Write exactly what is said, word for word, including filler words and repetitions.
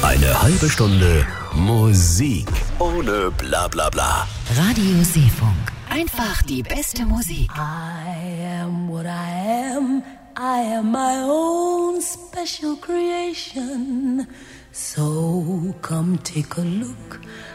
Eine halbe Stunde Musik ohne Blabla Bla. Radio Seefunk. Einfach die beste Musik. I am what I am. I am my own special creation. So come take a look